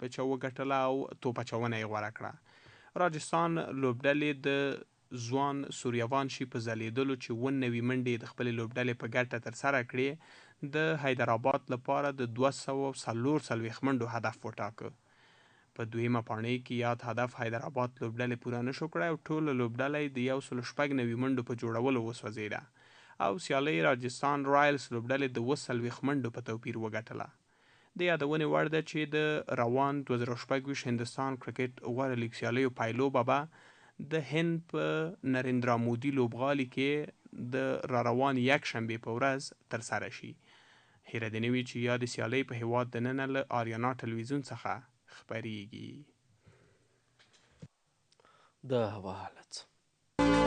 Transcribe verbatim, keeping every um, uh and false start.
په وګټله او توپ اچونه یې غوره کړه. راجستان لوبډلې د ځوان سوریوان شي په ځلیدلو چې اووه نوي منډې د خپلې لوبډلې په ګټه ترسره کړې د حیدرآباد لپاره د دوه سوه څلور څلوېښت منډو هدف وټاکه. په دویمه پاڼۍ کې یاد هدف حیدرآباد لوبډلې پوره نشو کړی او ټوله لوبډله د یو سلو شپږ نوي منډو په جوړولو وسوځېده او سیالۍ راجستان رایلز لوبډلې د اووه څلوېښت منډو په توپیر وګټله. د یادونې وړ ده چې د روان دوه زره شپږ ویشت هندوستان کرکټ غوره لیګ سیالیو پایلوبه به د هند په نریندرا مودي لوبغالي کې د را روان یکشنبې په ورځ ترسره شي. هیره دې نه وي چې یادې سیالۍ په هیواد دننه له آریانا ټلویزیون څخه خپریږي. د هوا حالت